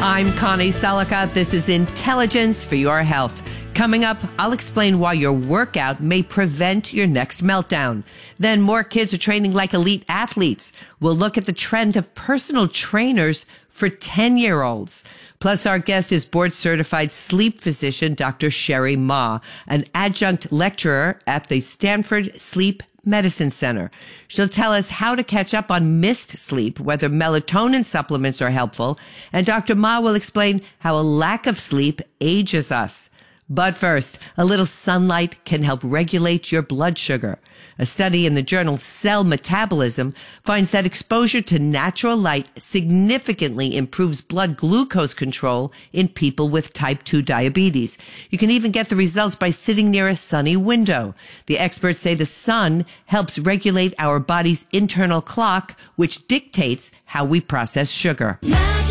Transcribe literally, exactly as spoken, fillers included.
I'm Connie Selica. This is Intelligence for Your Health. Coming up, I'll explain why your workout may prevent your next meltdown. Then more kids are training like elite athletes. We'll look at the trend of personal trainers for ten-year-olds. Plus, our guest is board-certified sleep physician, Doctor Sherry Ma, an adjunct lecturer at the Stanford Sleep Medicine Center. She'll tell us how to catch up on missed sleep, whether melatonin supplements are helpful, and Doctor Ma will explain how a lack of sleep ages us. But first, a little sunlight can help regulate your blood sugar. A study in the journal Cell Metabolism finds that exposure to natural light significantly improves blood glucose control in people with type two diabetes. You can even get the results by sitting near a sunny window. The experts say the sun helps regulate our body's internal clock, which dictates how we process sugar. Magic.